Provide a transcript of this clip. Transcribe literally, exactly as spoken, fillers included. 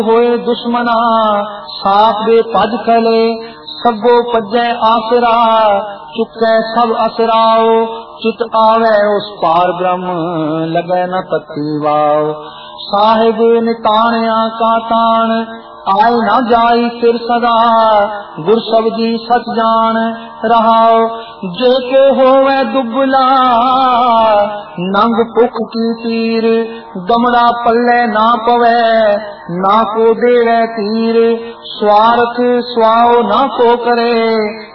होए दुश्मना साफ दे भज खले, सगो भजै आसरा चुकै सब असराओ, चित आवे उस पार ब्रह्म लगे न तत्ती वाओ। साहिब निताणिया का ताण आए न जाई फिर सदा, गुर शब्दी सच जान रहाओ। जे के होवे दुबला नंग भुख की पीर, गमड़ा पल्ले ना पवे ना को देवे तीर, स्वार्थ स्वाओ ना को करे